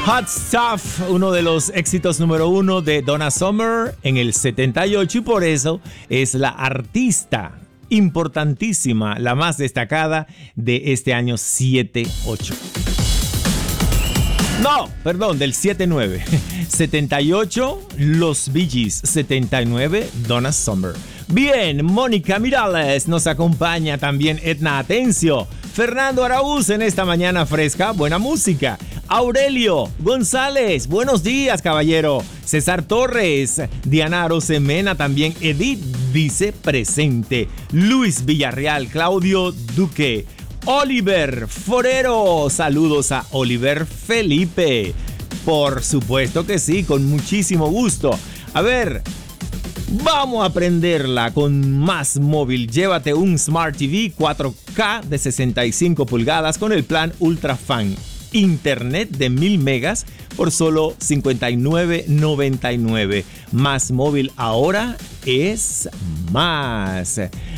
Hot Stuff, uno de los éxitos número uno de Donna Summer en el 78 y por eso es la artista importantísima, la más destacada de este año 78. No, perdón, del 79. 78, los Bee Gees. 79, Donna Summer. Bien, Mónica Miralles nos acompaña, también Edna Atencio, Fernando Araúz en esta mañana fresca, buena música. Aurelio González, buenos días, caballero. César Torres, Diana Arosemena, también Edith dice presente. Luis Villarreal, Claudio Duque, Oliver Forero, saludos a Oliver Felipe. Por supuesto que sí, con muchísimo gusto. A ver, vamos a aprenderla con Más Móvil. Llévate un Smart TV 4K de 65 pulgadas con el plan Ultra Fan. Internet de 1000 megas por solo $59.99. Más Móvil ahora es más.